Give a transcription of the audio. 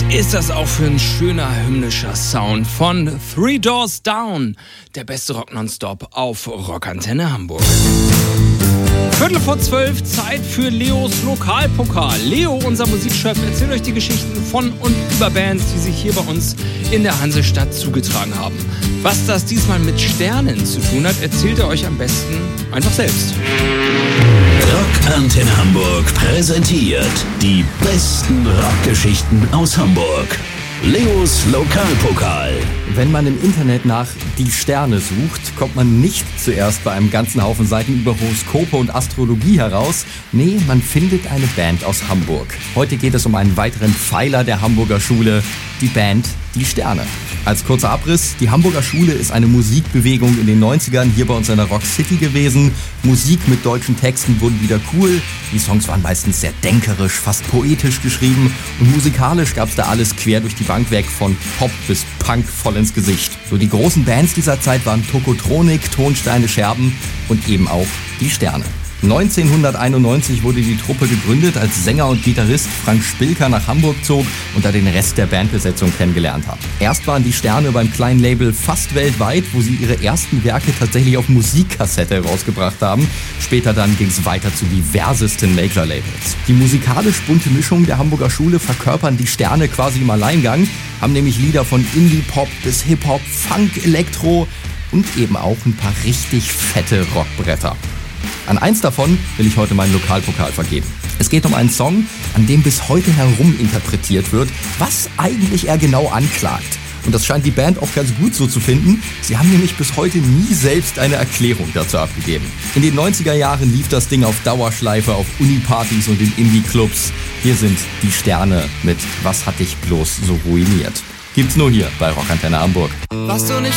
ist das auch für ein schöner hymnischer Sound von Three Doors Down, der beste Rock nonstop auf Rockantenne Hamburg. 11:45, Zeit für Leos Lokalpokal. Leo, unser Musikchef, erzählt euch die Geschichten von und über Bands, die sich hier bei uns in der Hansestadt zugetragen haben. Was das diesmal mit Sternen zu tun hat, erzählt er euch am besten einfach selbst. Rockantenne Hamburg präsentiert die besten Rockgeschichten aus Hamburg. Leos Lokalpokal. Wenn man im Internet nach die Sterne sucht, kommt man nicht zuerst bei einem ganzen Haufen Seiten über Horoskope und Astrologie heraus. Nee, man findet eine Band aus Hamburg. Heute geht es um einen weiteren Pfeiler der Hamburger Schule, die Band Die Sterne. Als kurzer Abriss, die Hamburger Schule ist eine Musikbewegung in den 90ern hier bei uns in der Rock City gewesen. Musik mit deutschen Texten wurde wieder cool. Die Songs waren meistens sehr denkerisch, fast poetisch geschrieben. Und musikalisch gab's da alles quer durch die Bank weg, von Pop bis Punk voll ins Gesicht. So die großen Bands dieser Zeit waren Tokotronik, Tonsteine Scherben und eben auch Die Sterne. 1991 wurde die Truppe gegründet, als Sänger und Gitarrist Frank Spilker nach Hamburg zog und da den Rest der Bandbesetzung kennengelernt hat. Erst waren die Sterne beim kleinen Label fast weltweit, wo sie ihre ersten Werke tatsächlich auf Musikkassette herausgebracht haben. Später dann ging es weiter zu diversesten Major-Labels. Die musikalisch bunte Mischung der Hamburger Schule verkörpern die Sterne quasi im Alleingang, haben nämlich Lieder von Indie-Pop bis Hip-Hop, Funk, Elektro und eben auch ein paar richtig fette Rockbretter. An eins davon will ich heute meinen Lokalpokal vergeben. Es geht um einen Song, an dem bis heute herum interpretiert wird, was eigentlich er genau anklagt. Und das scheint die Band auch ganz gut so zu finden. Sie haben nämlich bis heute nie selbst eine Erklärung dazu abgegeben. In den 90er Jahren lief das Ding auf Dauerschleife auf Unipartys und in Indie-Clubs. Hier sind die Sterne mit Was hat dich bloß so ruiniert? Gibt's nur hier bei Rockantenne Hamburg. Was du nicht